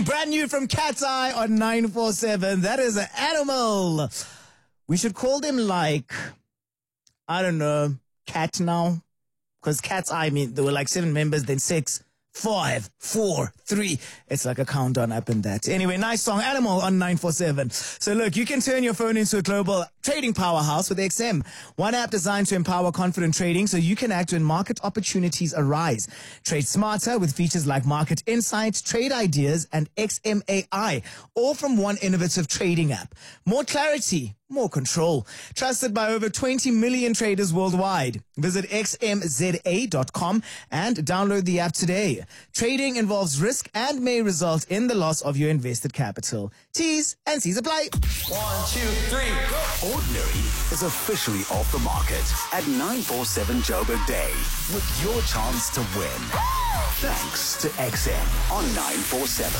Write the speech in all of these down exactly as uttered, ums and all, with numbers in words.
Something brand new from Cat's Eye on nine four seven. That is an animal. We should call them like, I don't know, cat now. Because Cat's Eye, I mean, there were like seven members, then six, five, four, three. It's like a countdown up in that. Anyway, nice song, Animal on nine four seven. So look, you can turn your phone into a global trading powerhouse with X M. One app designed to empower confident trading so you can act when market opportunities arise. Trade smarter with features like Market Insights, Trade Ideas, and X M A I, all from one innovative trading app. More clarity, more control. Trusted by over twenty million traders worldwide. Visit x m z a dot com and download the app today. Trading involves risk and may result in the loss of your invested capital. T's and C's apply. One, two, three, go. Ordinary is officially off the market at nine four seven Joburg Day with your chance to win. Thanks to X M on nine four seven.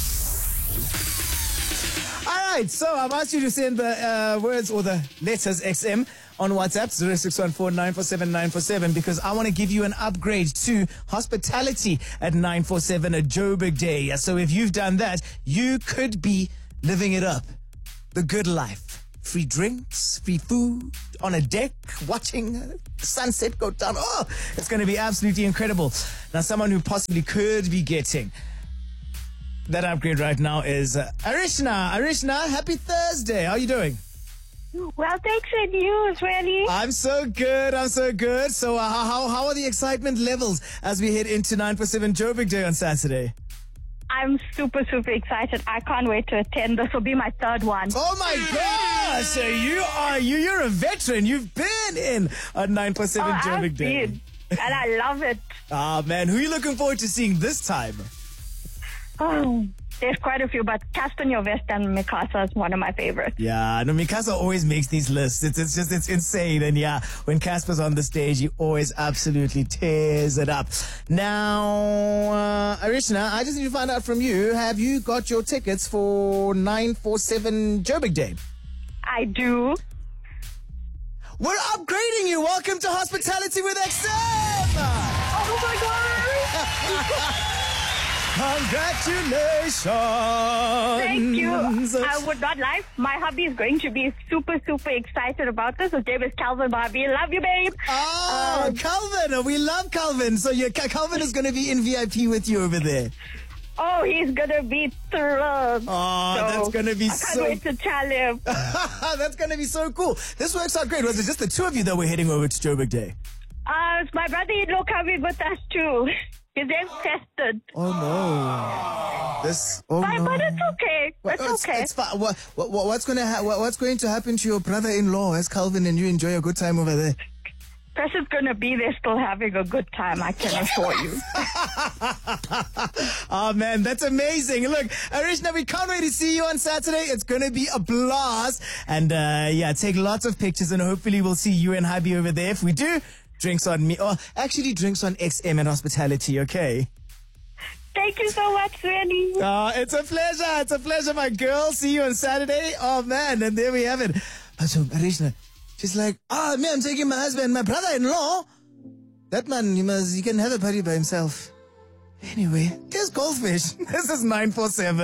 All right, so I've asked you to send the uh, words or the letters X M on WhatsApp, zero six one four nine four seven nine four seven, because I want to give you an upgrade to hospitality at nine four seven at Joburg Day. So if you've done that, you could be living it up. The good life. Free drinks, free food, on a deck, watching the sunset go down. Oh, it's going to be absolutely incredible. Now, someone who possibly could be getting that upgrade right now is uh, Arishna. Arishna, happy Thursday. How are you doing? Well, thanks and you, really. I'm so good. I'm so good. So uh, how how are the excitement levels as we head into nine four seven Joburg Day on Saturday? I'm super, super excited. I can't wait to attend. This will be my third one. Oh, my gosh. So you are, you, you're a veteran. You've been in on nine four seven oh, Joburg I've Day. been, and I love it. Ah, man. Who are you looking forward to seeing this time? Oh, there's quite a few, but Casper Nyovest and Mikasa is one of my favorites. Yeah, no, Mikasa always makes these lists. It's, it's just, it's insane. And yeah, when Casper's on the stage, he always absolutely tears it up. Now, uh, Arishna, I just need to find out from you, have you got your tickets for nine four seven Joburg Day? I do. We're upgrading you. Welcome to Hospitality with X M. Oh my God. Congratulations! Thank you. I would not lie. My hubby is going to be super, super excited about this. His name is Calvin Barbie. Love you, babe. Oh, um, Calvin. We love Calvin. So your, Calvin is going to be in V I P with you over there. Oh, he's going to be thrilled. Oh, so that's going to be I can't so... wait to tell him. That's going to be so cool. This works out great. Was it just the two of you that were heading over to Joburg Day? Uh, it's my brother-in-law coming with us, too. His name's Tested. Oh, no. This... Oh, but, no. but it's okay. It's, it's okay. It's fine. What, what, what's, gonna ha- what's going to happen to your brother-in-law as Calvin and you enjoy a good time over there? Chris is going to be there still having a good time, I can assure you. Oh, man, that's amazing. Look, Arishna, we can't wait to see you on Saturday. It's going to be a blast. And, uh, yeah, take lots of pictures and hopefully we'll see you and hubby over there. If we do, drinks on me. Or actually, drinks on X M and Hospitality, okay? Thank you so much, Randy. Oh, it's a pleasure. It's a pleasure, my girl. See you on Saturday. Oh, man, and there we have it. But so, Arishna, she's like, oh, me, I'm taking my husband, my brother-in-law. That man, he must, he can have a party by himself. Anyway, here's Goldfish. This is nine four seven.